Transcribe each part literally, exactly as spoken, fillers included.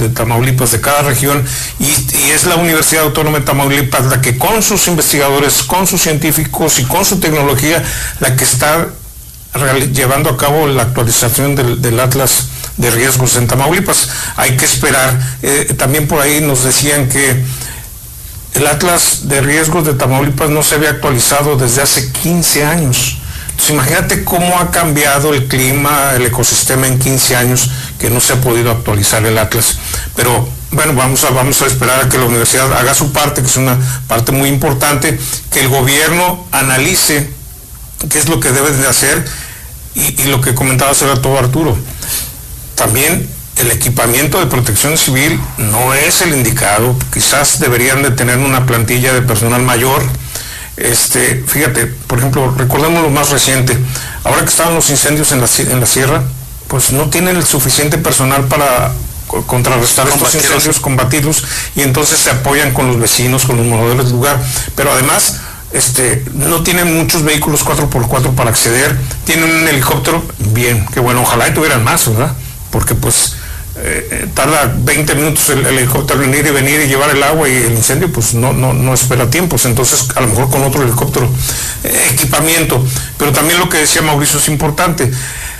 de Tamaulipas, de cada región, y, y es la Universidad Autónoma de Tamaulipas la que con sus investigadores, con sus científicos y con su tecnología, la que está real, llevando a cabo la actualización del, del Atlas de riesgos en Tamaulipas. Hay que esperar. Eh, también por ahí nos decían que el Atlas de riesgos de Tamaulipas no se había actualizado desde hace quince años. Entonces, imagínate cómo ha cambiado el clima, el ecosistema en quince años, que no se ha podido actualizar el Atlas. Pero bueno, vamos a, vamos a esperar a que la universidad haga su parte, que es una parte muy importante, que el gobierno analice qué es lo que debe de hacer, y, y lo que comentaba hace rato Arturo. También el equipamiento de protección civil no es el indicado, quizás deberían de tener una plantilla de personal mayor. Este, fíjate, por ejemplo, recordemos lo más reciente, ahora que estaban los incendios en la, en la sierra, pues no tienen el suficiente personal para contrarrestar estos incendios, combatirlos, y entonces se apoyan con los vecinos, con los moradores del lugar, pero además este, no tienen muchos vehículos cuatro por cuatro para acceder, tienen un helicóptero, bien, que bueno, ojalá y tuvieran más, ¿verdad? Porque pues eh, tarda veinte minutos el, el helicóptero en ir y venir y llevar el agua, y el incendio pues no, no, no espera tiempos, entonces a lo mejor con otro helicóptero, eh, equipamiento. Pero también lo que decía Mauricio es importante,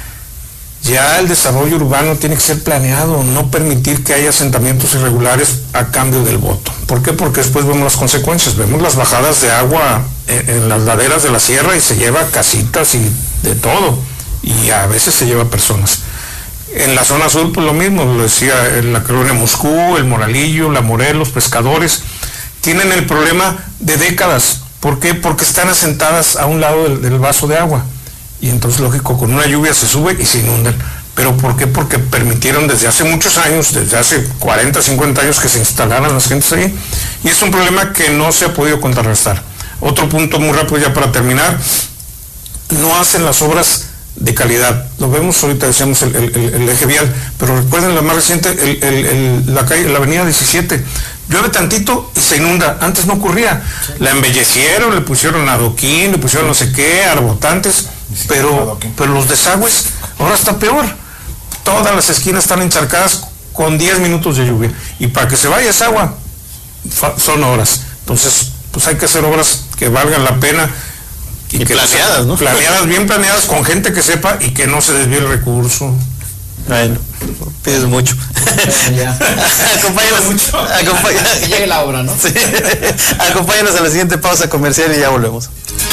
ya el desarrollo urbano tiene que ser planeado, no permitir que haya asentamientos irregulares a cambio del voto. ¿Por qué? Porque después vemos las consecuencias, vemos las bajadas de agua en, en las laderas de la sierra, y se lleva casitas y de todo, y a veces se lleva personas. En la zona sur, pues lo mismo, lo decía en la colonia Moscú, el Moralillo, la Morelos, pescadores, tienen el problema de décadas. ¿Por qué? Porque están asentadas a un lado del, del vaso de agua. Y entonces, lógico, con una lluvia se sube y se inundan. ¿Pero por qué? Porque permitieron desde hace muchos años, desde hace cuarenta, cincuenta años, que se instalaran las gentes ahí. Y es un problema que no se ha podido contrarrestar. Otro punto muy rápido ya para terminar, no hacen las obras de calidad. Lo vemos ahorita, decíamos el, el, el, el eje vial, pero recuerden la más reciente, el, el, el, la calle, la avenida diecisiete, llueve tantito y se inunda, antes no ocurría. Sí. La embellecieron, le pusieron adoquín, le pusieron no sé qué, arbotantes, sí, pero, pero los desagües, ahora está peor. Todas las esquinas están encharcadas con diez minutos de lluvia, y para que se vaya esa agua, son horas. Entonces, pues hay que hacer obras que valgan la pena, y, y que planeadas, ¿no? Planeadas, bien planeadas, con gente que sepa, y que no se desvíe el recurso. Bueno, pides mucho. Acompáñanos mucho. Acompáñanos. Que llegue la obra, ¿no? Sí. Acompáñanos a la siguiente pausa comercial y ya volvemos.